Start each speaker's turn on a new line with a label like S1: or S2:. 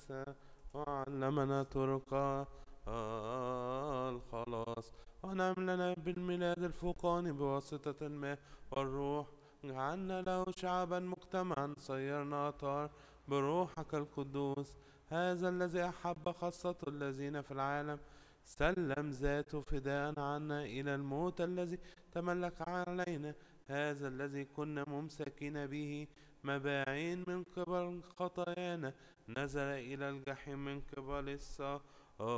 S1: موسى وعلمنا طرق الخلاص، ونعم لنا بالميلاد الفوقاني بواسطة الماء والروح، جعلنا له شعبا مجتمعا، صيرنا أطهار بروحك القدوس. هذا الذي أحب خاصة الذين في العالم، سلم ذاته فداء عنا إلى الموت الذي تملك علينا. هذا الذي كنا ممسكين به مباعين من قبل خطايانا، نزل إلى الجحيم من قبل